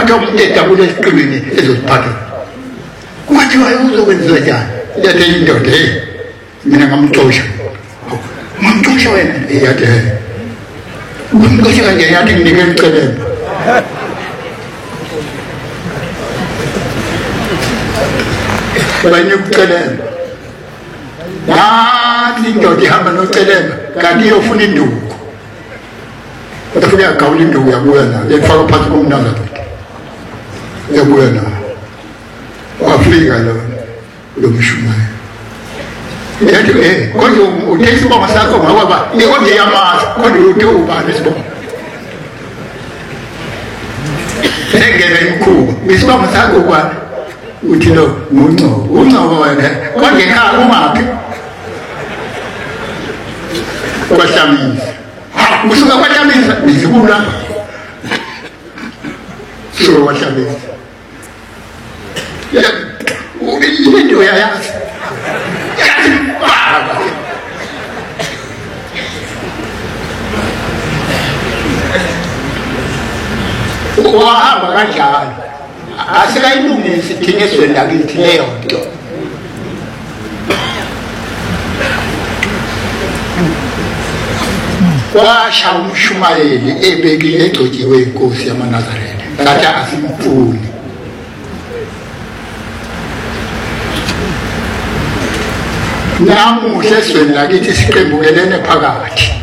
wathatha umntethabule esiqimeni ezoziphatha kwathiwa uzokwenziwa njani yathi indoda mina ngamxosha ngamxosha wena yathi umxosha kanje yathi nginike icelemba banye ukucelemba nathi indoda ihamba nocelemba kanti iyofuna induku Utafika kauli ndio yabuya na yafaka phansi komnazana yabuya na wafika lo mshumayo yathi kodwa uthesi boma sakho ngoba ikonje yamazi kodwa uthe ubani sibona engene imkhuba bisiboma sakho kwa uthi lo uncobo wena kodwa ekhaya umaphi kwahlamisa kusuka kwahlamisa bizibula so kwahlamisa into yayazi wahamba kanjalo asikayilungisi thina esweni lakithi leyo nto kwasha umshumayeli ebekile egcotshiwe inkosi yamaNazaretha ngathi asimfuni namuhla esweni lakithi siqembukelene phakathi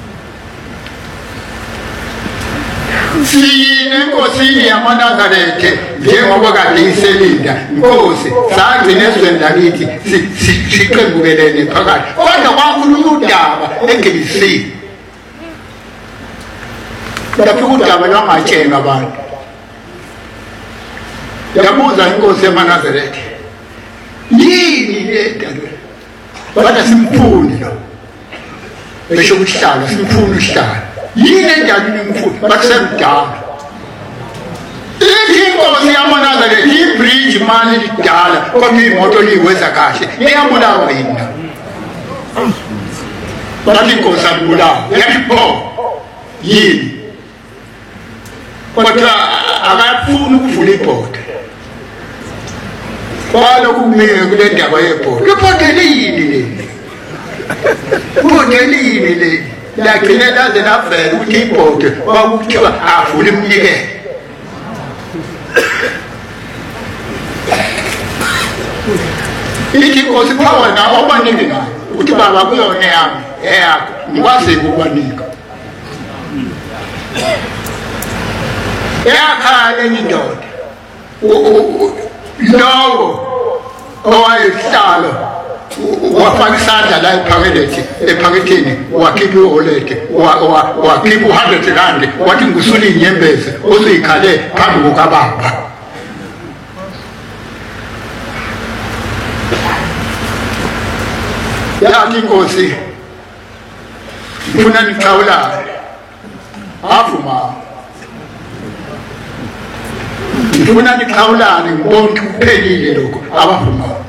siyine enkosini yamaNazaretha njengoba kade iselinda inkosi sagcina esweni lakithi siqembukelene phakathi kodwa kwakhulunywa udaba engelisini Ndafika udaba lwangatshenga abantu yabuza inkosi yamaNazaretha yini le ndaba bathi simfuni lo besho ukuhlala simfuni uhlala yini endabeni imfuni bathi semdala ithi inkosi yamaNazaretha ibridge manje lidala kodwa imoto liyiwenza kahle iyabulawa yini bathi inkosi abulawa yathi pho yini kodwa akafuni ukuvula ibhodo kwaloku kumile kule ndaba yebhodo ibhodo liyini le lagcine laze lavela ukuthi ibhodo kwakuthiwa avule imnikelo ithi inkosi phawona abaningi nayo ukuthi baba kuyona yami eyakho ngikwazi ukubanika yakhala indoda lowo owayehlala wafaka isandla la ephaketheni wakhipha iholete wakhipha 100 rand wathi ngusula inyembezi ozoyikhale phambi kukababa yathi inkosi ngifuna niqhawulane avuma ngifuna niqhawulane ngibonke kuphelile lokho abavumayo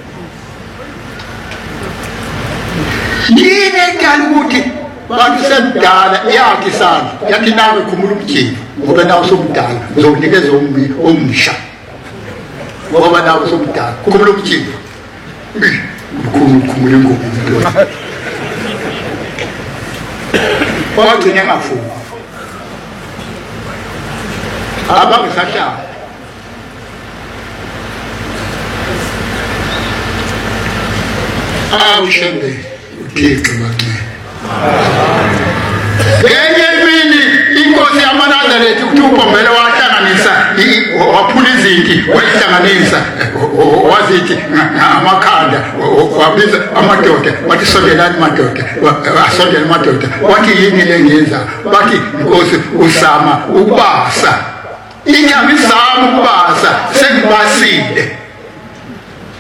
yini ekhala ukuthi bantu semdala yakhe isandla yathi nawe khumula umjini ngoba nawe somdala uzonikeza omsha ngoba nawe somdala khumula umjini khumula ingobi wagcina engafuni abangisahlala awushembe uThixo bancane ngenye imini inkosi yamaNazaretha ukuthi uBhombela wahlanganisa waphula izinti wayihlanganisa wazithi amakhanda wabiza amadoda wathi sondelani madoda asondela madoda wathi yini le ngenza bathi inkosi usama ukubasa inyama izama ukubasa sengibasile